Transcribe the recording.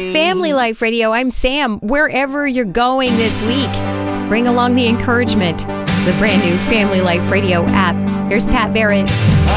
Family Life Radio, I'm Sam. Wherever you're going this week, bring along the encouragement. The brand new Family Life Radio app. Here's Pat Barrett.